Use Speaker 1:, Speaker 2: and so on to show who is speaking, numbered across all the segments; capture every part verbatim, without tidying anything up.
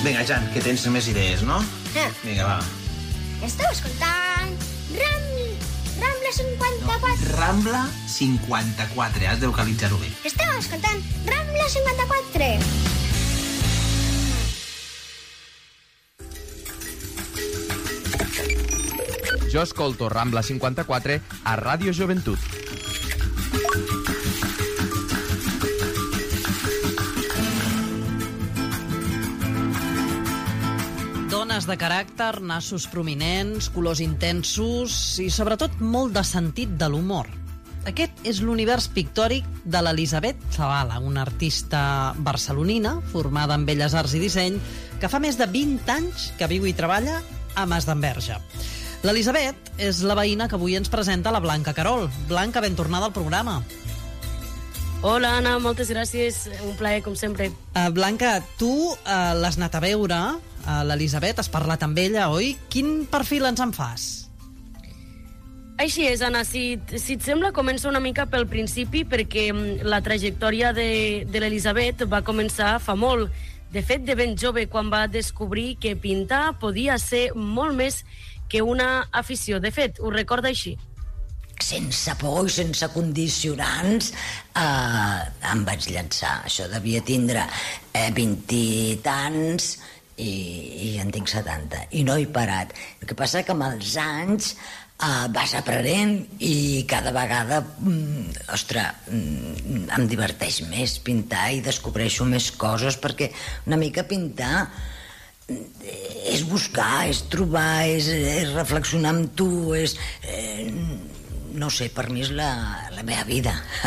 Speaker 1: Vinga, Jan, que tens més idees, no?
Speaker 2: Ah.
Speaker 1: Vinga, va.
Speaker 2: Esteu escoltant Ram... Rambla cinquanta-quatre.
Speaker 1: No, Rambla cinquanta-quatre, has de localitzar-ho bé.
Speaker 2: Esteu escoltant Rambla cinquanta-quatre.
Speaker 3: Jo escolto Rambla cinquanta-quatre a Ràdio Joventut.
Speaker 4: Dones de caràcter, nassos prominents, colors intensos i, sobretot, molt de sentit de l'humor. Aquest és l'univers pictòric de l'Elisabet Zavala, una artista barcelonina formada en Belles Arts i Disseny que fa més de vint anys que viu i treballa a Mas d'Enverge. L'Elisabet és la veïna que avui ens presenta la Blanca Carol. Blanca, ben tornada al programa.
Speaker 5: Hola, Anna, moltes gràcies. Un plaer, com sempre.
Speaker 4: Uh, Blanca, tu uh, l'has anat a veure, uh, l'Elisabet, has parlat amb ella, oi? Quin perfil ens en fas?
Speaker 5: Així és, Anna. Si, si et sembla, començo una mica pel principi, perquè la trajectòria de, de l'Elisabet va començar fa molt. De fet, de ben jove, quan va descobrir que pintar podia ser molt més que una afició. De fet, ho recorda així.
Speaker 6: Sense por i sense condicionants eh, em vaig llançar. Això devia tindre eh, vint i tants i, i en tinc setanta. I no he parat. El que passa que amb els anys eh, vas aprenent i cada vegada mm, ostres, mm, em diverteix més pintar i descobreixo més coses, perquè una mica pintar és buscar, és trobar, és, és reflexionar amb tu, és... Eh, no sé, per mi és la, la meva vida.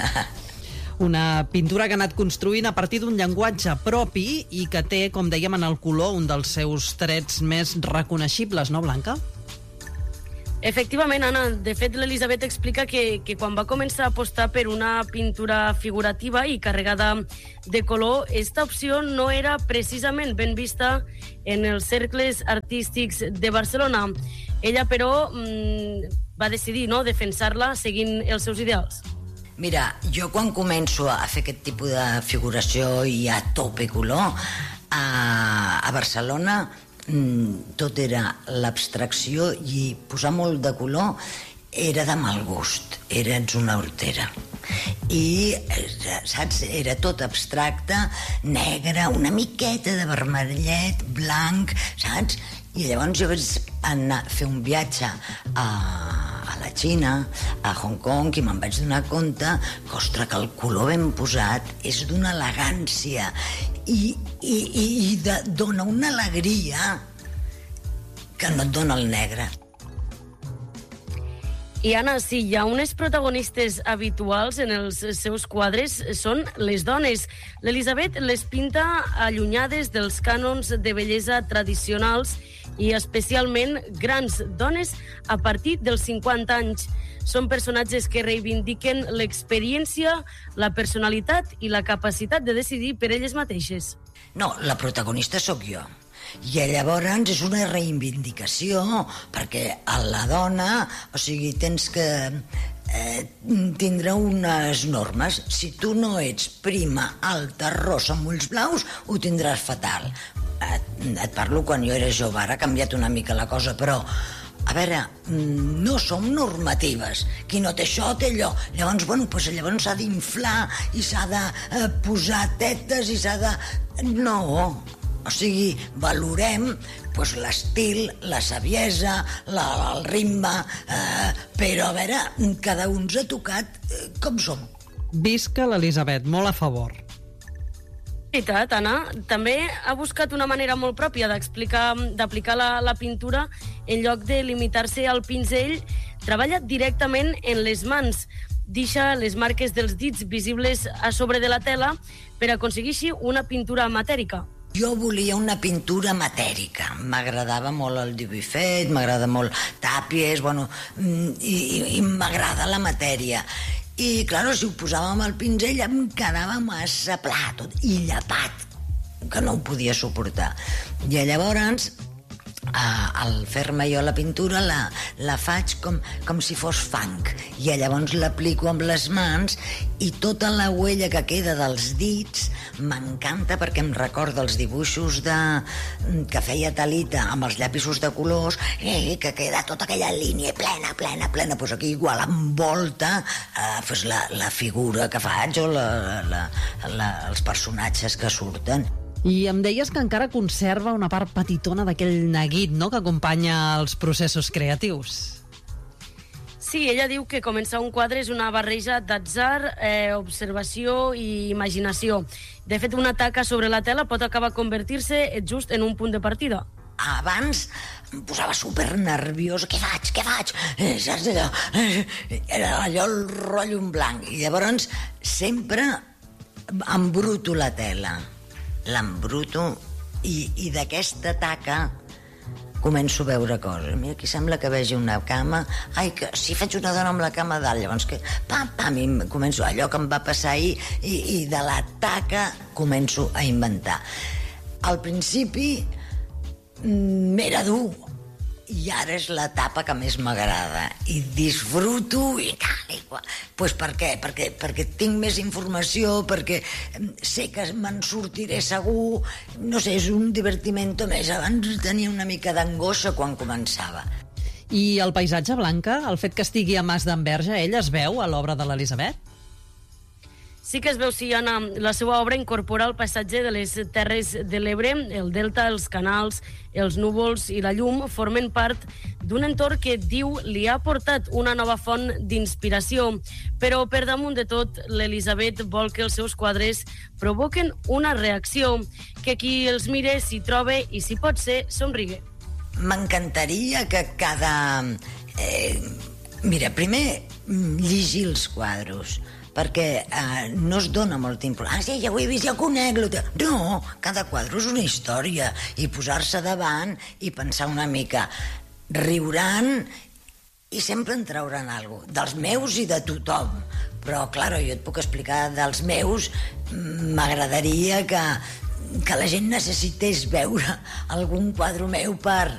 Speaker 4: Una pintura que ha anat construint a partir d'un llenguatge propi i que té, com dèiem, en el color un dels seus trets més reconeixibles, no, Blanca?
Speaker 5: Efectivament, Anna. De fet, l'Elisabet explica que, que quan va començar a apostar per una pintura figurativa i carregada de color, esta opció no era precisament ben vista en els cercles artístics de Barcelona. Ella, però, mmm, va decidir no defensar-la seguint els seus ideals.
Speaker 6: Mira, jo quan començo a fer aquest tipus de figuració i a tope color, a, a Barcelona tot era l'abstracció i posar molt de color era de mal gust, eres una hortera. I, saps, era tot abstracte, negre, una miqueta de vermellet, blanc, saps? I llavors jo vaig anar a fer un viatge a, a la Xina, a Hong Kong, i me'n vaig donar compte que, ostres, que el color ben posat és d'una elegància i, i, i, i de, dona una alegria que no et dona el negre.
Speaker 5: I, Anna, sí, hi ha unes protagonistes habituals en els seus quadres, són les dones. L'Elisabet les pinta allunyades dels cànons de bellesa tradicionals i especialment grans dones a partir dels cinquanta anys. Són personatges que reivindiquen l'experiència, la personalitat i la capacitat de decidir per elles mateixes.
Speaker 6: No, la protagonista sóc jo. I llavors és una reivindicació, perquè a la dona, o sigui, tens que eh, tindre unes normes. Si tu no ets prima, alta, rossa, amb ulls blaus, ho tindràs fatal. Et, et parlo quan jo era jove, ara ha canviat una mica la cosa, però a veure, no som normatives. Qui no té això, té allò. Llavors, bueno, doncs llavors s'ha d'inflar i s'ha de eh, posar tetes i s'ha de... No, o sigui, valorem pues, l'estil, la saviesa, la, el ritme, eh, però a veure, cada un s'ha tocat eh, com som.
Speaker 4: Visca l'Elisabet, molt a favor.
Speaker 5: Veritat, Anna. També ha buscat una manera molt pròpia d'explicar, d'aplicar la, la pintura. En lloc de limitar-se al pinzell, treballa directament en les mans. Deixa les marques dels dits visibles a sobre de la tela per aconseguir així una pintura matèrica.
Speaker 6: Jo volia una pintura matèrica. M'agradava molt el dibuix fet, m'agrada molt Tàpies, bueno, i, i, i m'agrada la matèria. I, clar, si ho posàvem al pinzell em quedava massa pla tot, i llapat, que no ho podia suportar. I llavors al fer-me jo la pintura la, la faig com, com si fos fang, i llavors l'aplico amb les mans, i tota la huella que queda dels dits m'encanta perquè em recorda els dibuixos de, que feia Talita amb els llapisos de colors, eh, que queda tota aquella línia plena, plena, plena, doncs aquí igual envolta eh, pues la, la figura que faig o la, la, la, els personatges que surten.
Speaker 4: I em deies que encara conserva una part petitona d'aquell neguit, no?, que acompanya els processos creatius.
Speaker 5: Sí, ella diu que començar un quadre és una barreja d'atzar, eh, observació i imaginació. De fet, una taca sobre la tela pot acabar convertir-se just en un punt de partida.
Speaker 6: Abans em posava super nerviós. Què faig? Què faig? Eh, saps allò? Eh, era allò el rotllo en blanc. I llavors sempre embruto la tela. L'embruto i, i d'aquesta taca començo a veure coses. Mira, aquí sembla que vegi una cama. Ai, que si faig una dona amb la cama dalt, llavors que pam, pam, i començo allò que em va passar ahir i, i de la taca començo a inventar. Al principi m'era dur i ara és l'etapa que més m'agrada i disfruto i tal i qual. Pues per què? Perquè, perquè tinc més informació, perquè sé que me'n sortiré segur, no sé, és un divertiment més. Abans tenia una mica d'angoixa quan començava.
Speaker 4: I el paisatge, Blanca, el fet que estigui a Mas d'Enverge, ell es veu a l'obra de l'Elisabet?
Speaker 5: Sí que es veu, sí, Anna. La seva obra incorpora el paisatge de les Terres de l'Ebre, el delta, els canals, els núvols i la llum formen part d'un entorn que, diu, li ha portat una nova font d'inspiració. Però, per damunt de tot, l'Elisabet vol que els seus quadres provoquen una reacció, que qui els mire s'hi trobe i, si pot ser, somrigue.
Speaker 6: M'encantaria que cada... Eh, mira, primer, llegir els quadres, perquè eh, no es dona molta importància. Ah, sí, ja ho he vist, ja ho conec. No, cada quadre és una història, i posar-se davant i pensar una mica. Riuran i sempre en trauran alguna cosa, dels meus i de tothom. Però, clar, jo et puc explicar dels meus. M'agradaria que, que la gent necessités veure algun quadre meu per,